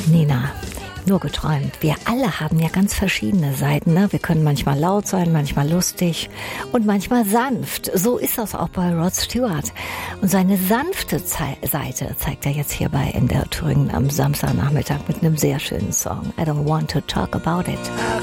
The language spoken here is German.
Nina, nur geträumt. Wir alle haben ja ganz verschiedene Seiten. Ne? Wir können manchmal laut sein, manchmal lustig und manchmal sanft. So ist das auch bei Rod Stewart. Und seine sanfte Seite zeigt er jetzt hier bei NDR Thüringen am Samstagnachmittag mit einem sehr schönen Song. I don't want to talk about it.